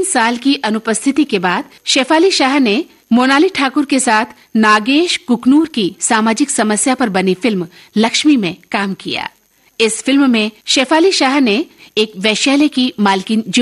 साल की अनुपस्थिति के बाद शेफाली शाह ने मोनाली ठाकुर के साथ नागेश कुकनूर की सामाजिक समस्या पर बनी फिल्म लक्ष्मी में काम किया। इस फिल्म में शेफाली शाह ने एक वैश्यालय की मालकिन